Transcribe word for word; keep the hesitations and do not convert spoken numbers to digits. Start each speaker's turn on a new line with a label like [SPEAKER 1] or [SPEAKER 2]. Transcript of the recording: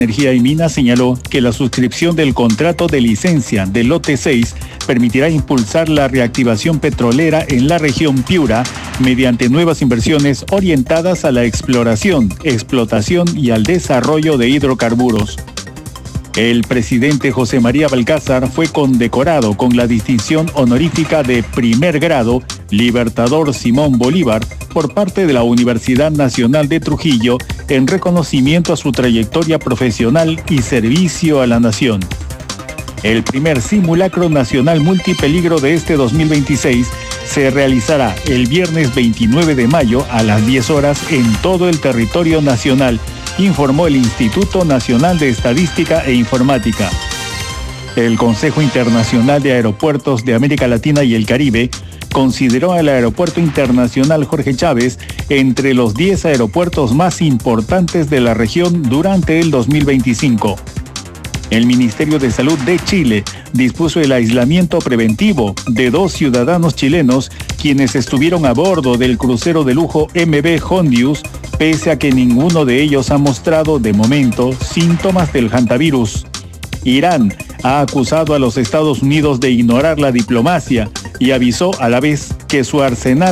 [SPEAKER 1] Energía y Minas señaló que la suscripción del contrato de licencia del lote seis permitirá impulsar la reactivación petrolera en la región Piura mediante nuevas inversiones orientadas a la exploración, explotación y al desarrollo de hidrocarburos. El presidente José María Balcázar fue condecorado con la distinción honorífica de primer grado Libertador Simón Bolívar por parte de la Universidad Nacional de Trujillo en reconocimiento a su trayectoria profesional y servicio a la nación. El primer simulacro nacional multipeligro de este dos mil veintiséis se realizará el viernes veintinueve de mayo a las diez horas en todo el territorio nacional, informó el Instituto Nacional de Estadística e Informática. El Consejo Internacional de Aeropuertos de América Latina y el Caribe consideró al Aeropuerto Internacional Jorge Chávez entre los diez aeropuertos más importantes de la región durante el dos mil veinticinco. El Ministerio de Salud de Chile dispuso el aislamiento preventivo de dos ciudadanos chilenos quienes estuvieron a bordo del crucero de lujo M V Hondius, pese a que ninguno de ellos ha mostrado de momento síntomas del hantavirus. Irán ha acusado a los Estados Unidos de ignorar la diplomacia y avisó a la vez que su arsenal